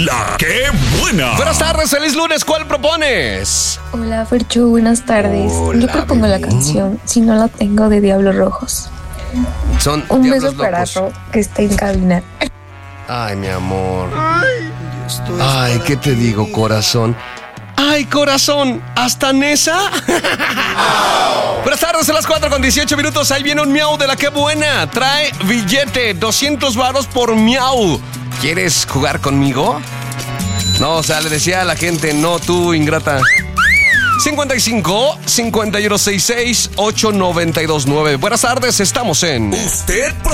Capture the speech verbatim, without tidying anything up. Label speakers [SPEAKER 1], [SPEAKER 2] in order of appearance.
[SPEAKER 1] La que buena.
[SPEAKER 2] Buenas tardes, feliz lunes. ¿Cuál propones?
[SPEAKER 3] Hola, Ferchu, buenas tardes.
[SPEAKER 2] Hola,
[SPEAKER 3] Yo propongo
[SPEAKER 2] bebé.
[SPEAKER 3] la canción Si no la tengo de Diablos Rojos.
[SPEAKER 2] Son
[SPEAKER 3] Un
[SPEAKER 2] Diablos
[SPEAKER 3] beso para
[SPEAKER 2] Locos.
[SPEAKER 3] Ro, que está en cabina.
[SPEAKER 2] Ay, mi amor. Ay, ¿qué te digo, corazón? Ay, corazón, ¿hasta Nesa? Buenas tardes, a las cuatro con dieciocho minutos. Ahí viene un miau de la que buena. Trae billete, doscientos varos por miau. ¿Quieres jugar conmigo? No, o sea, le decía a la gente, no tú, ingrata. cincuenta y cinco, cincuenta y uno sesenta y seis, ocho noventa y dos nueve. Buenas tardes, estamos en...
[SPEAKER 1] Usted